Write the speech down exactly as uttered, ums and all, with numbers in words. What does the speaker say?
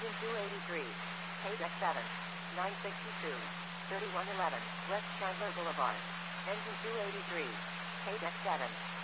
Engine two eighty-three. K D E C seven. nine sixty-two. thirty-one eleven. West Chandler Boulevard. Engine two eighty-three. K D E C seven.